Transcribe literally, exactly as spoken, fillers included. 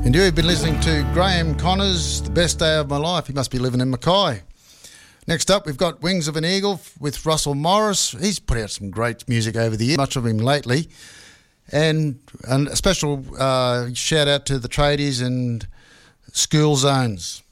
And you've been listening to Graham Connors, The Best Day of My Life. He must be living in Mackay. Next up, we've got Wings of an Eagle with Russell Morris. He's put out some great music over the years, much of him lately. And, and a special uh, shout out to the tradies and school zones.